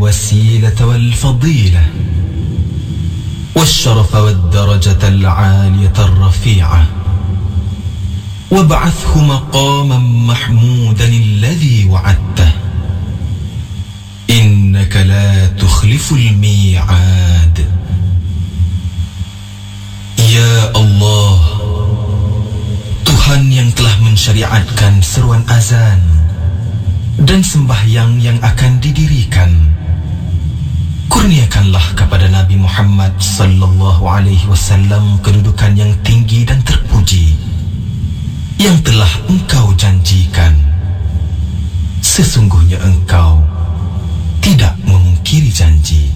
الوسيلة والفضيلة والشرف والدرجة العالية الرفيعة وابعثه مقاما محمودا الذي وعدته إنك لا تخلف الميعاد. Ya Allah, Tuhan yang telah mensyariatkan seruan azan dan sembahyang yang akan didirikan, kurniakanlah kepada Nabi Muhammad sallallahu alaihi wasallam kedudukan yang tinggi dan terpuji yang telah engkau janjikan. Sesungguhnya engkau tidak memungkiri janji.